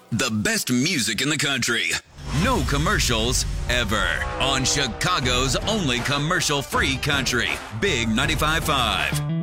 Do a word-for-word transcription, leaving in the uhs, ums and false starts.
The best music in the country. No commercials ever. On Chicago's only commercial-free country. Big ninety-five point five.